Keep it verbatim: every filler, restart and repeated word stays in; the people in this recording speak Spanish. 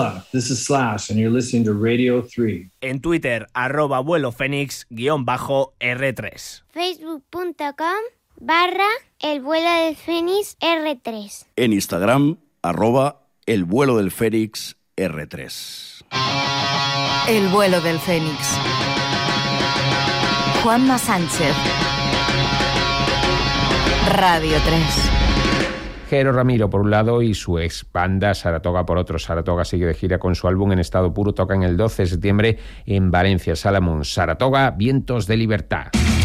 Hola, this is Slash, and you're listening to Radio three. En Twitter, arroba vuelo fénix guión bajo R tres. Facebook.com barra el vuelo del Fénix R tres. En Instagram, arroba el vuelo del Fénix R tres. El vuelo del Fénix. Juanma Sánchez. Radio tres. Jero Ramiro por un lado y su ex banda Saratoga por otro. Saratoga sigue de gira con su álbum En Estado Puro. Tocan el doce de septiembre en Valencia. Salamón, Saratoga, Vientos de Libertad.